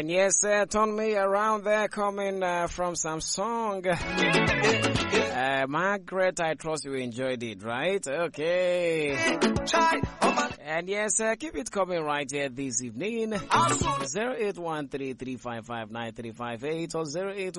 And yes, turn me around there coming from Samsung. Margaret, I trust you enjoyed it, right? Okay. And yes, keep it coming right here this evening. 0813-355-9358 or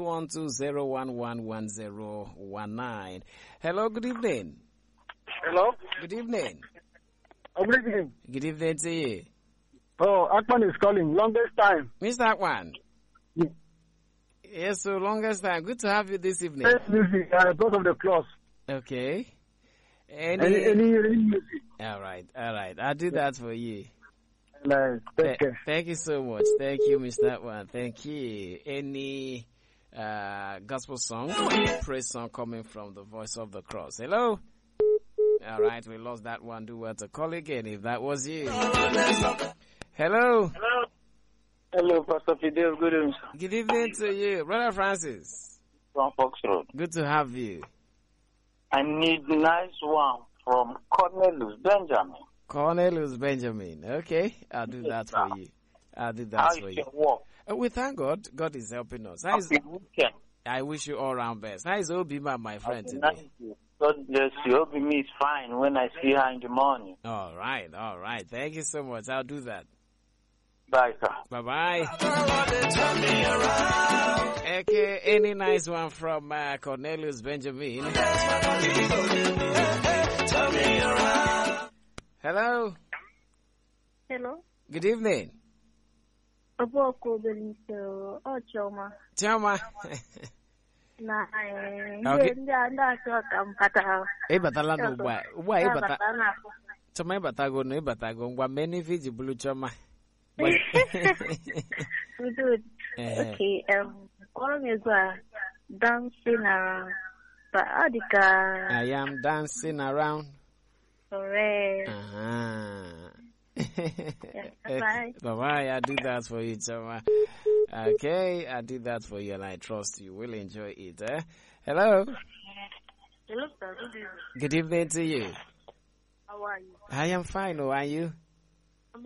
0812-011-1019. Hello, good evening. Hello? Good evening. Good evening. Good evening to you. Oh, Akman is calling. Longest time. Mr. Akman. Yeah. Yes, so longest time. Good to have you this evening. Yes, music, because of the clause. Okay. Any music. All right. I'll do that for you. Take care. Thank you so much. Thank you, Mr. Akman. Thank you. Any gospel song, praise song coming from the Voice of the Cross. Hello? All right, we lost that one. Do well to call again if that was you. Hello. Hello, Pastor Fidel. Good evening. Good evening to you, Brother Francis. From Fox Road. Good to have you. I need a nice one from Cornelius Benjamin. Cornelius Benjamin. Okay, I'll do that for you. I'll do that for you. We thank God. God is helping us. I wish you all round best. How is Obima, my friend, today? God bless you. Obima is fine when I see her in the morning. All right. Thank you so much. I'll do that. Bye, sir. Bye-bye. Okay, any nice one from Cornelius Benjamin? Hello? Hello? Good evening. Choma. Choma. Na okay. Ebatala no boy. Ebata. Choma ebatago no ebatago ngwa many visible choma. Good. Okay, calling is dancing around. But I am dancing around. Correct. Bye. Bye. I do that for you, Choma. Okay, I did that for you, and I trust you will enjoy it. Hello. Hello, sir. Good evening to you. How are you? I am fine. How are you?